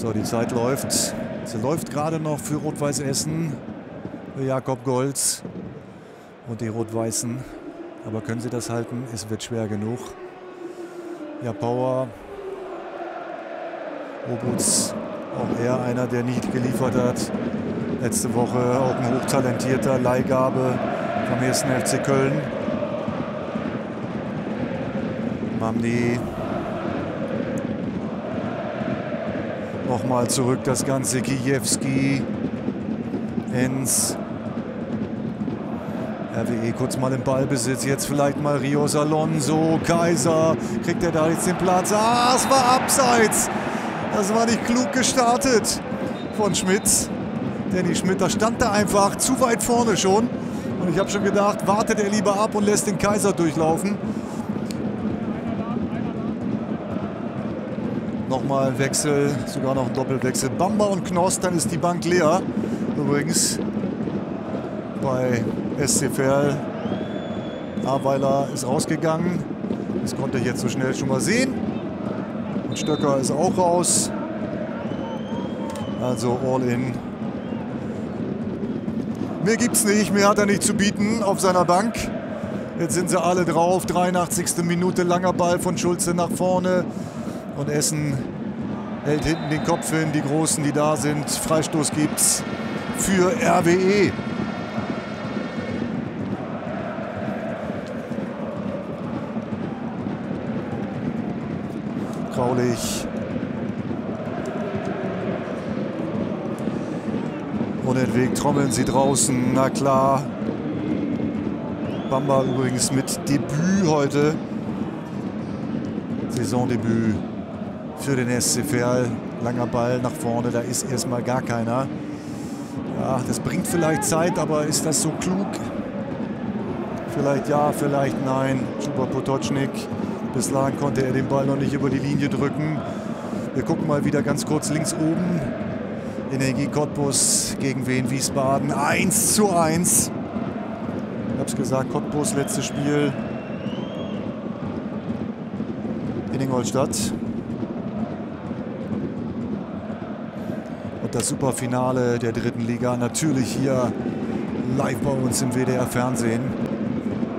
So, die Zeit läuft. Sie läuft gerade noch für Rot-Weiß Essen. Für Jakob Golz und die Rot-Weißen. Aber können sie das halten? Es wird schwer genug. Ja, Power. Obutz, auch er einer, der nie geliefert hat. Letzte Woche auch ein hochtalentierter Leihgabe vom 1. FC Köln. Mamdi. Nochmal zurück das Ganze. Kijewski. Enz. RWE kurz mal im Ballbesitz. Jetzt vielleicht mal Rios Alonso. Kaiser. Kriegt er da jetzt den Platz? Ah, es war abseits. Das war nicht klug gestartet von Schmitz. Danny Schmidt, da stand er einfach zu weit vorne schon. Und ich habe schon gedacht, wartet er lieber ab und lässt den Kaiser durchlaufen. Nochmal ein Wechsel, sogar noch ein Doppelwechsel. Bamba und Knost, dann ist die Bank leer. Übrigens bei SC Verl. Aweiler ist rausgegangen. Das konnte ich jetzt so schnell schon mal sehen. Und Stöcker ist auch raus. Also all in. Mehr gibt's nicht, mehr hat er nicht zu bieten auf seiner Bank. Jetzt sind sie alle drauf. 83. Minute, langer Ball von Schulze nach vorne. Und Essen hält hinten den Kopf hin, die Großen, die da sind. Freistoß gibt's für RWE. Graulich. Unentwegt trommeln sie draußen, na klar. Bamba übrigens mit Debüt heute. Saisondebüt für den SC Verl. Langer Ball nach vorne, da ist erstmal gar keiner. Ja, das bringt vielleicht Zeit, aber ist das so klug? Vielleicht ja, vielleicht nein. Chuba Potočnik. Bislang konnte er den Ball noch nicht über die Linie drücken. Wir gucken mal wieder ganz kurz links oben. Energie Cottbus gegen Wien Wiesbaden. 1:1. Ich habe es gesagt, Cottbus letztes Spiel in Ingolstadt. Und das Superfinale der 3. Liga natürlich hier live bei uns im WDR Fernsehen.